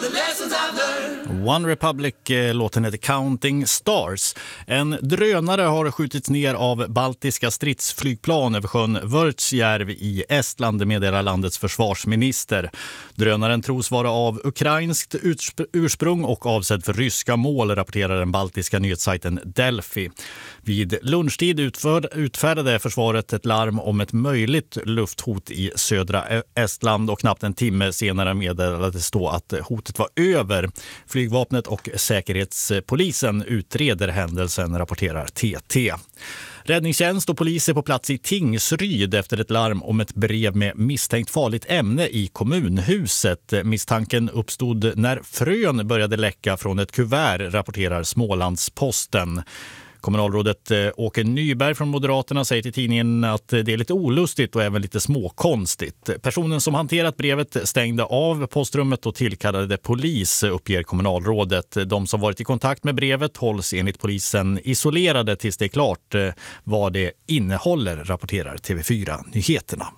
One Republic, låten heter Counting Stars. En drönare har skjutits ner av baltiska stridsflygplan över sjön Vörtsjärv i Estland, meddelar landets försvarsminister. Drönaren tros vara av ukrainskt ursprung och avsedd för ryska mål, rapporterar den baltiska nyhetssajten Delphi. Vid lunchtid utfärdade försvaret ett larm om ett möjligt lufthot i södra Estland och knappt en timme senare meddelades då att hotet var över. Flygvapnet och säkerhetspolisen utreder händelsen, rapporterar TT. Räddningstjänst och poliser på plats i Tingsryd efter ett larm om ett brev med misstänkt farligt ämne i kommunhuset. Misstanken uppstod när frön började läcka från ett kuvert, rapporterar Smålandsposten. Kommunalrådet Åke Nyberg från Moderaterna säger till tidningen att det är lite olustigt och även lite småkonstigt. Personen som hanterat brevet stängde av postrummet och tillkallade polis, uppger kommunalrådet. De som varit i kontakt med brevet hålls enligt polisen isolerade tills det är klart vad det innehåller, rapporterar TV4 Nyheterna.